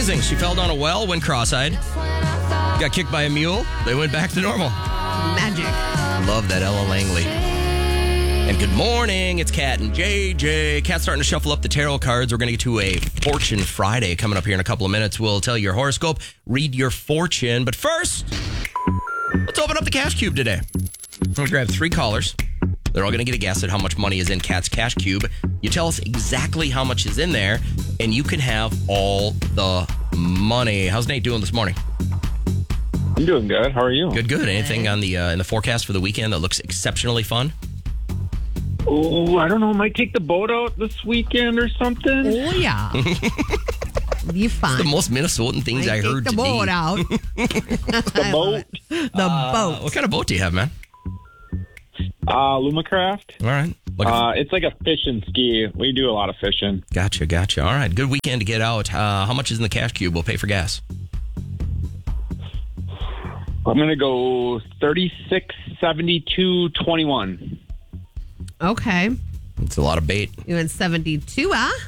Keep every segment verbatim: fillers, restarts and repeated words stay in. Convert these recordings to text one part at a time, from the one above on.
amazing. She fell down a well, went cross-eyed, got kicked by a mule. They went back to normal. Magic. Love that Ella Langley. And good morning. It's Kat and J J. Kat's starting to shuffle up the tarot cards. We're going to get to a Fortune Friday coming up here in a couple of minutes. We'll tell you your horoscope, read your fortune. But first, let's open up the cash cube today. I'm going to grab three callers. They're all going to get a guess at how much money is in Kat's cash cube. You tell us exactly how much is in there, and you can have all the money. How's Nate doing this morning? I'm doing good. How are you? Good, good. Anything on the uh, in the forecast for the weekend that looks exceptionally fun? Oh, I don't know. Might take the boat out this weekend or something. Oh, yeah. Be fun. The most Minnesotan things I, I heard the today. boat out. The boat? The Uh, boat. What kind of boat do you have, man? Uh, Lumacraft. All right. Looking Uh, it's like a fish and ski. We do a lot of fishing. Gotcha, gotcha. All right, good weekend to get out. Uh, how much is in the cash cube? We'll pay for gas. I'm going to go thirty-six, seventy-two, twenty-one. Okay. It's a lot of bait. You went seventy-two, huh?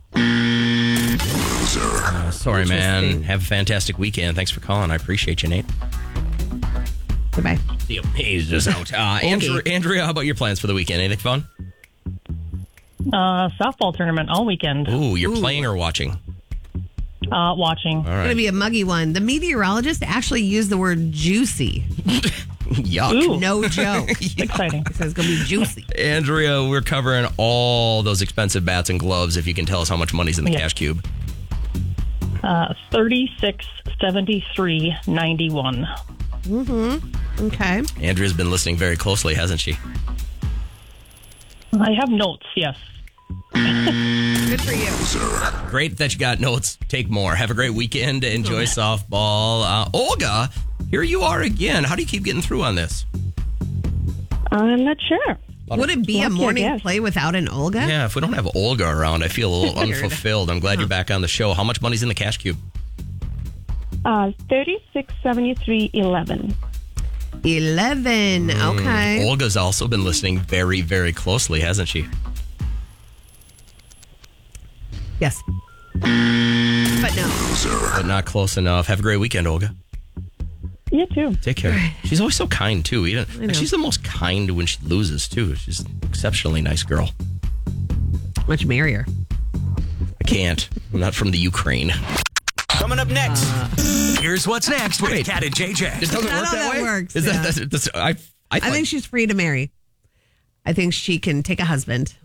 Uh, sorry, man. Interesting. Have a fantastic weekend. Thanks for calling. I appreciate you, Nate. Goodbye. The amaze is out. Uh, Andrea, Andrea, how about your plans for the weekend? Anything fun? Uh, softball tournament all weekend. Ooh, you're Ooh. playing or watching? Uh, watching. All It's going right. to be a muggy one. The meteorologist actually used the word juicy. Yuck. Ooh. No joke. Exciting. He says it's going to be juicy. Andrea, we're covering all those expensive bats and gloves if you can tell us how much money's in the Yeah. cash cube. Uh, thirty-six, seventy-three, ninety-one. Mm-hmm. Okay. Andrea's been listening very closely, hasn't she? I have notes, yes. Good for you. Great that you got notes. Take more. Have a great weekend. Enjoy softball. Uh, Olga, here you are again. How do you keep getting through on this? I'm not sure. Would it be a Lucky, I morning guess. play without an Olga? Yeah, if we don't have Olga around, I feel a little Weird. unfulfilled. I'm glad you're back on the show. How much money's in the cash cube? Uh, thirty-six, seventy-three, eleven. eleven. Okay. Olga's also been listening very, very closely, hasn't she? Yes. But no. But not close enough. Have a great weekend, Olga. You too. Take care. She's always so kind, too. Even, know. and she's the most kind when she loses, too. She's an exceptionally nice girl. Much merrier. I can't. I'm not from the Ukraine. Coming up next, here's what's next with Wait. Kat and J J. It doesn't Not work how that, that way? works, Is yeah. that, that's, that's, I, I, I thought- think she's free to marry. I think she can take a husband.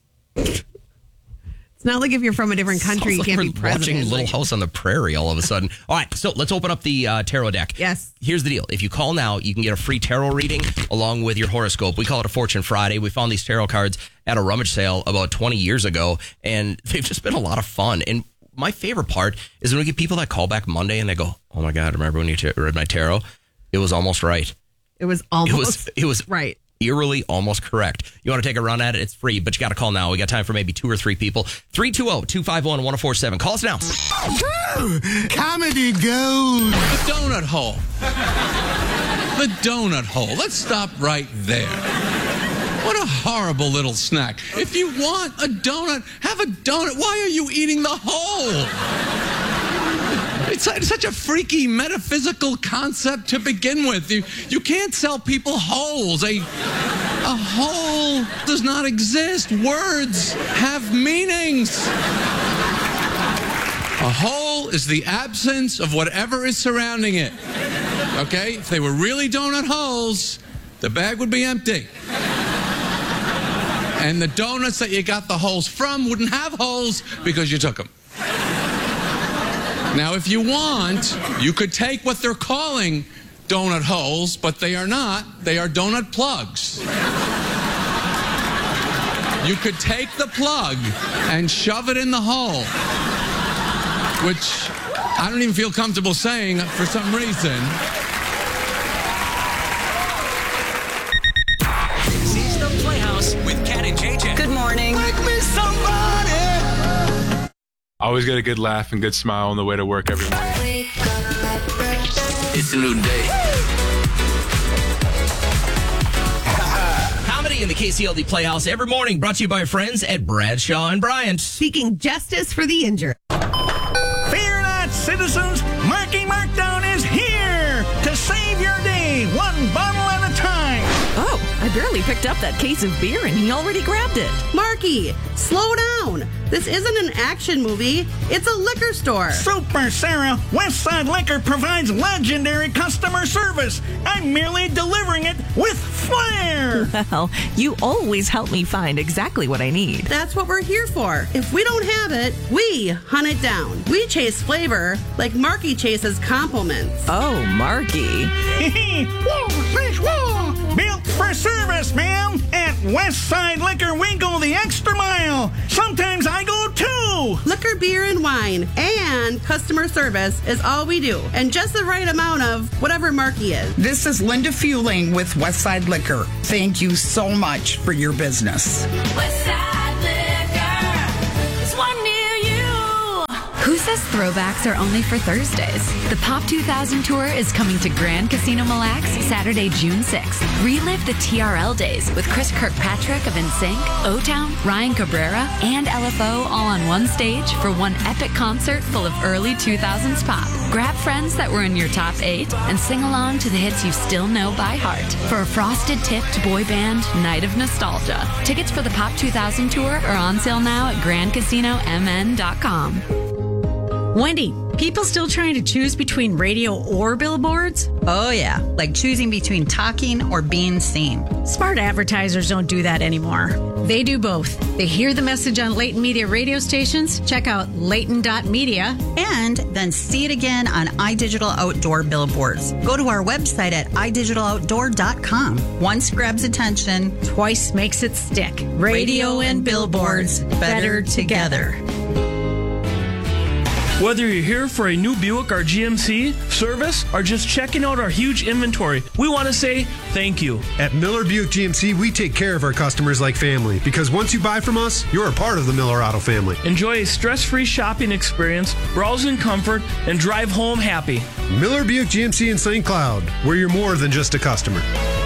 It's not like if you're from a different country, Sounds you like can't be we're watching president. Little Like- House on the Prairie all of a sudden. All right, so let's open up the uh, tarot deck. Yes. Here's the deal. If you call now, you can get a free tarot reading along with your horoscope. We call it a Fortune Friday. We found these tarot cards at a rummage sale about twenty years ago, and they've just been a lot of fun. And my favorite part is when we get people that call back Monday and they go, oh my God, remember when you t- read my tarot? It was almost right. It was It almost was, it was right. eerily almost correct. You want to take a run at it? It's free, but you got to call now. We got time for maybe two or three people. three two zero, two five one, one zero four seven. Call us now. Comedy gold. The donut hole. The donut hole. Let's stop right there. What a horrible little snack. If you want a donut, have a donut. Why are you eating the hole? It's like such a freaky metaphysical concept to begin with. You, you can't sell people holes. A, a hole does not exist. Words have meanings. A hole is the absence of whatever is surrounding it. Okay? If they were really donut holes, the bag would be empty. And the donuts that you got the holes from wouldn't have holes because you took them. Now, if you want, you could take what they're calling donut holes, but they are not. They are donut plugs. You could take the plug and shove it in the hole, which I don't even feel comfortable saying for some reason. This is the Playhouse with Kat and J J. Good morning. Make me somebody. Always get a good laugh and good smile on the way to work every morning. It's a new day. Comedy in the K C L D Playhouse every morning, brought to you by our friends at Bradshaw and Bryant. Seeking justice for the injured. Fear not, citizens, Marky Markdown is here to save your day, one bottle at a time. Oh, I barely picked up that case of beer and he already grabbed it. Marky, slow down. This isn't an action movie. It's a liquor store. Super, Sarah. Westside Liquor provides legendary customer service. I'm merely delivering it with flair. Well, you always help me find exactly what I need. That's what we're here for. If we don't have it, we hunt it down. We chase flavor like Marky chases compliments. Oh, Marky. Whoa, fish, whoa. Built for service, ma'am. At Westside Liquor, we go the extra mile. Sometimes I go two. Liquor, beer, and wine, and customer service is all we do. And just the right amount of whatever Marky is. This is Linda Fueling with Westside Liquor. Thank you so much for your business. Westside Liquor is one near you. Who says throwbacks are only for Thursdays? The Pop two thousand Tour is coming to Grand Casino Mille Lacs Saturday, June sixth. Relive the T R L days with Chris Kirkpatrick of N Sync, O-Town, Ryan Cabrera, and L F O all on one stage for one epic concert full of early two thousands pop. Grab friends that were in your top eight and sing along to the hits you still know by heart for a frosted-tipped boy band night of nostalgia. Tickets for the Pop two thousand Tour are on sale now at grand casino m n dot com. Wendy, people still trying to choose between radio or billboards? Oh, yeah, like choosing between talking or being seen. Smart advertisers don't do that anymore. They do both. They hear the message on Leighton Media radio stations, check out leighton dot media, and then see it again on iDigital Outdoor billboards. Go to our website at i digital outdoor dot com. Once grabs attention, twice makes it stick. Radio, radio and billboards, better, better together. together. Whether you're here for a new Buick or G M C service or just checking out our huge inventory, we want to say thank you. At Miller Buick G M C, we take care of our customers like family because once you buy from us, you're a part of the Miller Auto family. Enjoy a stress-free shopping experience, browse in comfort, and drive home happy. Miller Buick G M C in Saint Cloud, where you're more than just a customer.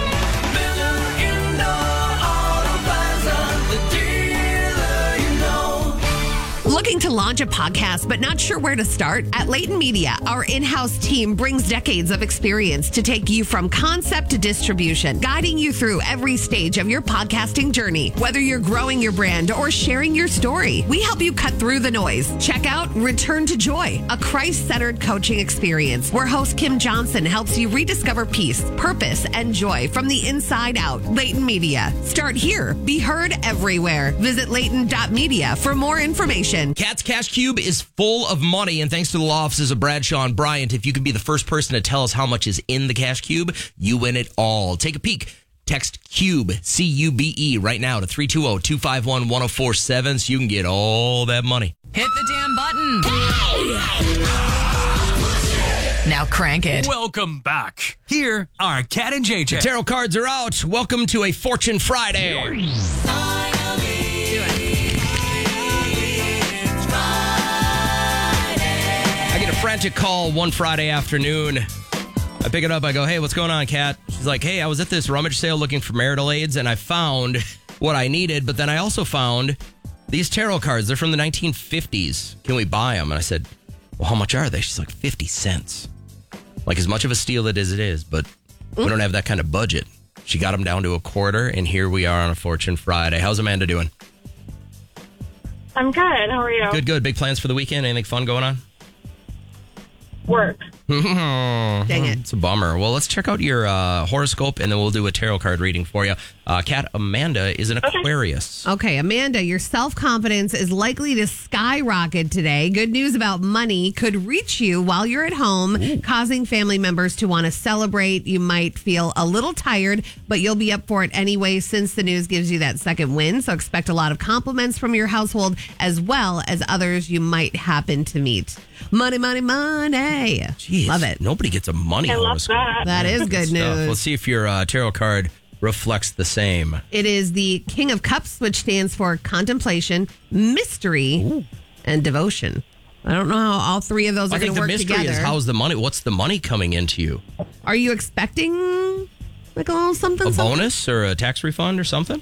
Looking to launch a podcast but not sure where to start? At Leighton Media, our in-house team brings decades of experience to take you from concept to distribution, guiding you through every stage of your podcasting journey. Whether you're growing your brand or sharing your story, we help you cut through the noise. Check out Return to Joy, a Christ-centered coaching experience where host Kim Johnson helps you rediscover peace, purpose, and joy from the inside out. Leighton Media. Start here. Be heard everywhere. Visit leighton dot media for more information. Cat's Cash Cube is full of money, and thanks to the law offices of Bradshaw and Bryant, if you can be the first person to tell us how much is in the Cash Cube, you win it all. Take a peek. Text CUBE, C U B E, right now to three two zero, two five one, one zero four seven so you can get all that money. Hit the damn button. Now crank it. Welcome back. Here are Cat and J J. The tarot cards are out. Welcome to a Fortune Friday. I get a frantic call one Friday afternoon. I pick it up. I go, hey, what's going on, Kat? She's like, hey, I was at this rummage sale looking for marital aids, and I found what I needed, but then I also found these tarot cards. They're from the nineteen fifties. Can we buy them? And I said, well, how much are they? She's like, fifty cents. Like, as much of a steal it as it is, but we don't have that kind of budget. She got them down to a quarter, and here we are on a Fortune Friday. How's Amanda doing? I'm good. How are you? Good, good. Big plans for the weekend? Anything fun going on? Work. Dang it. It's a bummer. Well, let's check out your uh, horoscope, and then we'll do a tarot card reading for you. Uh, Kat, Amanda is an Okay. Aquarius. Okay, Amanda, your self-confidence is likely to skyrocket today. Good news about money could reach you while you're at home, Ooh. causing family members to want to celebrate. You might feel a little tired, but you'll be up for it anyway since the news gives you that second win. So expect a lot of compliments from your household as well as others you might happen to meet. Money, money, money. Jeez, love it. Nobody gets a money I love horoscope. that. That is good stuff. news. Let's see if your uh, tarot card reflects the same. It is the King of Cups, which stands for contemplation, mystery, Ooh. and devotion. I don't know how all three of those I are going think to the work mystery together. is how's the money? What's the money coming into you? Are you expecting like a little something? A something? bonus or a tax refund or something?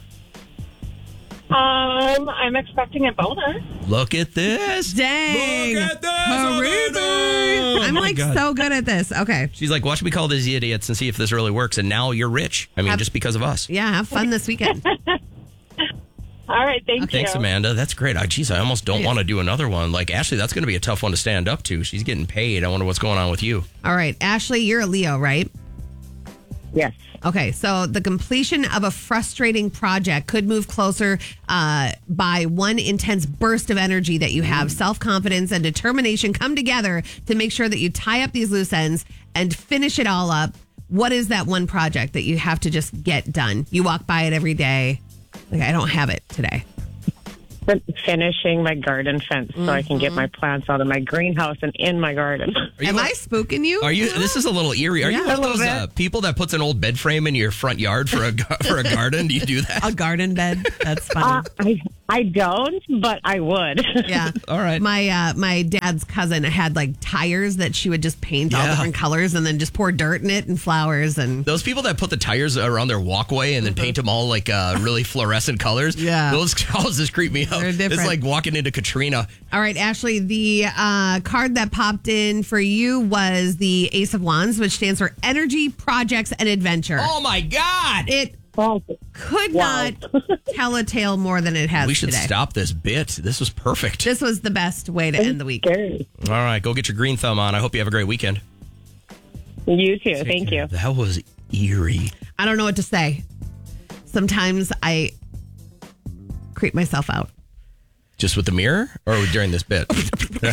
Um, I'm expecting a bonus. Look at this. Dang. Look at this. Hooray. I'm my like God. so good at this. Okay. She's like, watch me call these idiots and see if this really works. And now you're rich. I mean, Have- just because of us. Yeah, have fun this weekend. All right, thank Thanks, you. Amanda. That's great. Oh, geez, I almost don't want to do another one. Like, Ashley, that's going to be a tough one to stand up to. She's getting paid. I wonder what's going on with you. All right, Ashley, you're a Leo, right? Yes. Okay, so the completion of a frustrating project could move closer uh, by one intense burst of energy that you have. Self-confidence and determination come together to make sure that you tie up these loose ends and finish it all up. What is that one project that you have to just get done? You walk by it every day. Like, I don't have it today. Finishing my garden fence so I can get my plants out of my greenhouse and in my garden. Am I spooking you? Are you? This is a little eerie. Are Yeah, you one a of little those bit. uh, people that puts an old bed frame in your front yard for a gar- for a garden? Do you do that? A garden bed? That's funny. Uh, I, I don't, but I would. Yeah. All right. My uh, my dad's cousin had like tires that she would just paint all Yeah. different colors and then just pour dirt in it and flowers and Those people that put the tires around their walkway and then paint them all like uh, really fluorescent colors. Yeah. Those houses creep me out. They're different. It's like walking into Katrina. All right, Ashley, the uh, card that popped in for you was the Ace of Wands, which stands for Energy, Projects, and Adventure. Oh, my God. It could Wow. not tell a tale more than it has We should today. stop this bit. This was perfect. This was the best way to end the week. Scary. All right, go get your green thumb on. I hope you have a great weekend. You too. Thank you. That was eerie. I don't know what to say. Sometimes I creep myself out. Just with the mirror or during this bit?